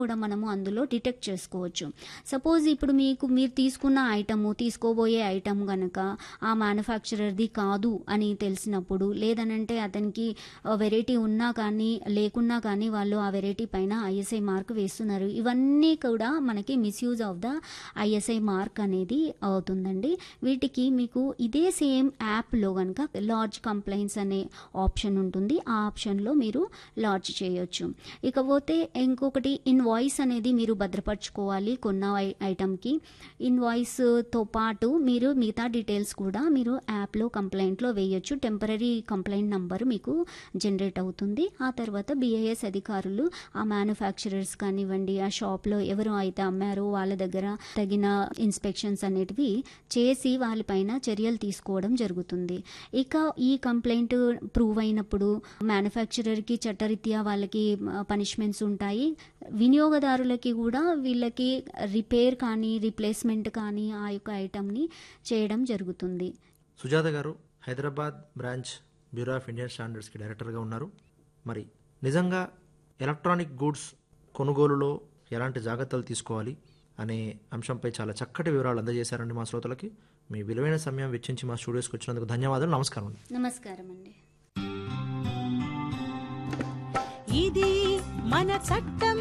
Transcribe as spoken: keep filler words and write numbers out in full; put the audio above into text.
కూడా మనము అందులో డిటెక్ట్ చేసుకోవచ్చు. సపోజ్ ఇప్పుడు మీకు మీరు తీసుకున్న ఐటము తీసుకోబోయే ఐటమ్ కనుక ఆ మ్యానుఫ్యాక్చరర్ది కాదు అని తెలిసినప్పుడు, లేదనంటే అతనికి వెరైటీ ఉన్నా కానీ లేకున్నా కానీ వాళ్ళు ఆ వెరైటీ పైన ఐఎస్ఐ మార్క్ వేస్తున్నారు. ఇవన్నీ కూడా మనకి misuse of the ISI mark అనేది అవుతుందండి. వీటికి మీకు ఇదే సేమ్ యాప్లో కనుక లాడ్జ్ కంప్లైంట్స్ అనే ఆప్షన్ ఉంటుంది. ఆ ఆప్షన్లో మీరు లాడ్జ్ చేయొచ్చు. ఇకపోతే ఇంకొకటి ఇన్వాయిస్ అనేది మీరు భద్రపరచుకోవాలి కొన్న ఐ- ఐటమ్కి. ఇన్వాయిస్తో పాటు మీరు మిగతా డీటెయిల్స్ కూడా మీరు యాప్లో కంప్లైంట్లో వేయొచ్చు. టెంపరీ కంప్లైంట్ నంబర్ మీకు జనరేట్ అవుతుంది. ఆ తర్వాత బిఐఎస్ అధికారులు ఆ మ్యానుఫ్యాక్చరర్స్ కానివ్వండి, ఆ షాప్లో ఎవరు అయితే అమ్మారో వాళ్ళ దగ్గర తగిన ఇన్స్పెక్షన్స్ అనేటివి చేసి వాళ్ళపైన చర్యలు తీసుకోవడం జరుగుతుంది. ఇక ఈ కంప్లైంట్ ప్రూవ్ అయినప్పుడు మ్యానుఫ్యాక్చరర్కి చట్టరీత్యా వాళ్ళకి పనిష్మెంట్స్ ఉంటాయి. వినియోగదారులకి కూడా వీళ్ళకి రిపేర్ కానీ రీప్లేస్మెంట్ కానీ ఆ యొక్క ఐటమ్ని చేయడం జరుగుతుంది. సుజాత గారు Hyderabad branch bureau of Indian స్టాండర్డ్స్కి డైరెక్టర్గా ఉన్నారు. మరి నిజంగా ఎలక్ట్రానిక్ గూడ్స్ కొనుగోలులో ఎలాంటి జాగ్రత్తలు తీసుకోవాలి అనే అంశంపై చాలా చక్కటి వివరాలు అందజేశారండి మా శ్రోతలకి. మీ విలువైన సమయం వెచ్చించి మా స్టూడియోస్కి వచ్చినందుకు ధన్యవాదాలు. నమస్కారం అండి. నమస్కారం అండి. ఇది మన చట్టం